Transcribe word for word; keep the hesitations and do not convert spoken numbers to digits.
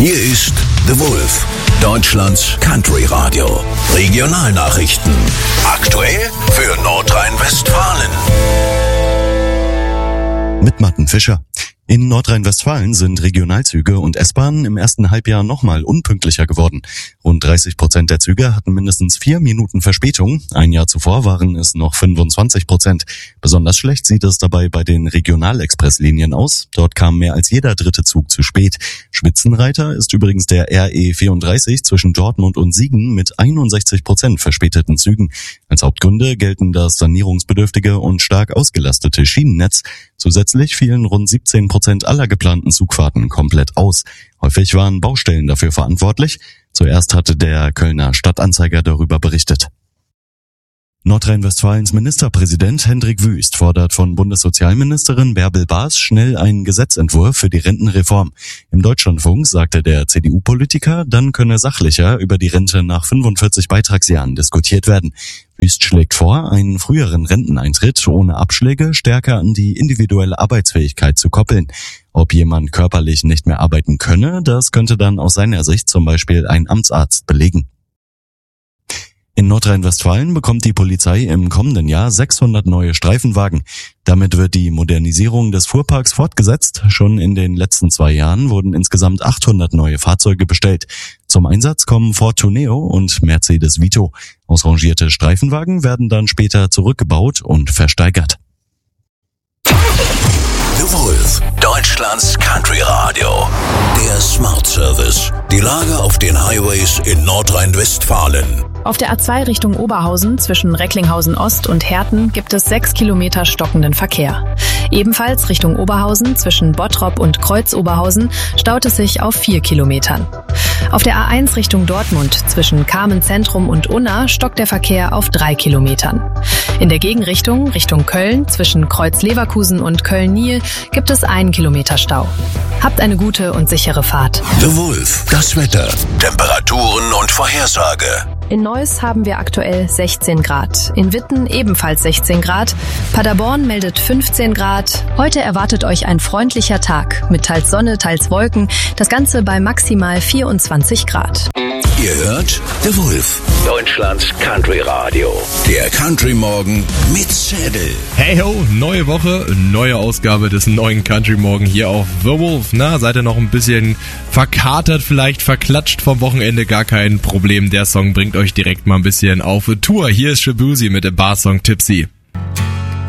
Hier ist The Wolf, Deutschlands Country Radio. Regionalnachrichten. Aktuell für Nordrhein-Westfalen. Mit Martin Fischer. In Nordrhein-Westfalen sind Regionalzüge und S-Bahnen im ersten Halbjahr nochmal unpünktlicher geworden. Rund dreißig Prozent der Züge hatten mindestens vier Minuten Verspätung. Ein Jahr zuvor waren es noch fünfundzwanzig Prozent. Besonders schlecht sieht es dabei bei den Regionalexpresslinien aus. Dort kam mehr als jeder dritte Zug zu spät. Spitzenreiter ist übrigens der R E vierunddreißig zwischen Dortmund und Siegen mit einundsechzig Prozent verspäteten Zügen. Als Hauptgründe gelten das sanierungsbedürftige und stark ausgelastete Schienennetz. Zusätzlich fielen rund siebzehn Prozent aller geplanten Zugfahrten komplett aus. Häufig waren Baustellen dafür verantwortlich. Zuerst hatte der Kölner Stadtanzeiger darüber berichtet. Nordrhein-Westfalens Ministerpräsident Hendrik Wüst fordert von Bundessozialministerin Bärbel Baas schnell einen Gesetzentwurf für die Rentenreform. Im Deutschlandfunk sagte der C D U-Politiker, dann könne sachlicher über die Rente nach fünfundvierzig Beitragsjahren diskutiert werden. Wüst schlägt vor, einen früheren Renteneintritt ohne Abschläge stärker an die individuelle Arbeitsfähigkeit zu koppeln. Ob jemand körperlich nicht mehr arbeiten könne, das könnte dann aus seiner Sicht zum Beispiel ein Amtsarzt belegen. In Nordrhein-Westfalen bekommt die Polizei im kommenden Jahr sechshundert neue Streifenwagen. Damit wird die Modernisierung des Fuhrparks fortgesetzt. Schon in den letzten zwei Jahren wurden insgesamt achthundert neue Fahrzeuge bestellt. Zum Einsatz kommen Ford Tourneo und Mercedes Vito. Ausrangierte Streifenwagen werden dann später zurückgebaut und versteigert. The Wolf, Deutschlands Country Radio. Der Smart Service. Die Lage auf den Highways in Nordrhein-Westfalen. Auf der A zwei Richtung Oberhausen zwischen Recklinghausen Ost und Herten gibt es sechs Kilometer stockenden Verkehr. Ebenfalls Richtung Oberhausen zwischen Bottrop und Kreuz-Oberhausen staut es sich auf vier Kilometern. Auf der A eins Richtung Dortmund zwischen Kamen Zentrum und Unna stockt der Verkehr auf drei Kilometern. In der Gegenrichtung Richtung Köln zwischen Kreuz-Leverkusen und Köln-Niel gibt es einen Kilometer Stau. Habt eine gute und sichere Fahrt. The Wolf, das Wetter, Temperaturen und Vorhersage. In Neuss haben wir aktuell sechzehn Grad. In Witten ebenfalls sechzehn Grad. Paderborn meldet fünfzehn Grad. Heute erwartet euch ein freundlicher Tag mit teils Sonne, teils Wolken. Das Ganze bei maximal vierundzwanzig Grad. Ihr hört The Wolf, Deutschlands Country Radio. Der Country Morgen mit Zedel. Hey ho, neue Woche, neue Ausgabe des neuen Country Morgen hier auf The Wolf. Na, seid ihr noch ein bisschen verkatert, vielleicht verklatscht vom Wochenende? Gar kein Problem. Der Song bringt euch direkt mal ein bisschen auf Tour. Hier ist Shabuzi mit dem Bar-Song Tipsy.